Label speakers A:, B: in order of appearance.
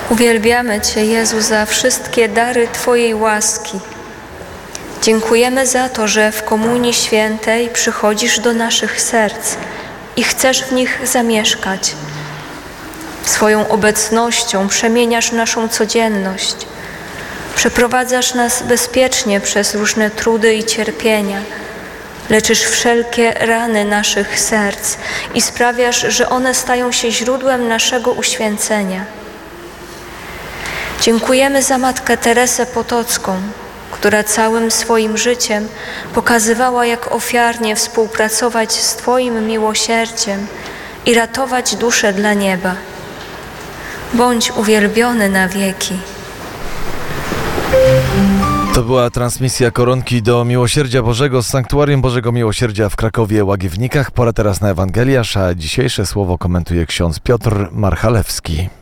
A: Uwielbiamy Cię, Jezu, za wszystkie dary Twojej łaski. Dziękujemy za to, że w Komunii Świętej przychodzisz do naszych serc i chcesz w nich zamieszkać. Swoją obecnością przemieniasz naszą codzienność. Przeprowadzasz nas bezpiecznie przez różne trudy i cierpienia. Leczysz wszelkie rany naszych serc i sprawiasz, że one stają się źródłem naszego uświęcenia. Dziękujemy za Matkę Teresę Potocką, która całym swoim życiem pokazywała, jak ofiarnie współpracować z Twoim miłosierdziem i ratować dusze dla nieba. Bądź uwielbiony na wieki.
B: To była transmisja Koronki do Miłosierdzia Bożego z Sanktuarium Bożego Miłosierdzia w Krakowie Łagiewnikach. Pora teraz na Ewangeliarz, a dzisiejsze słowo komentuje ksiądz Piotr Marchalewski.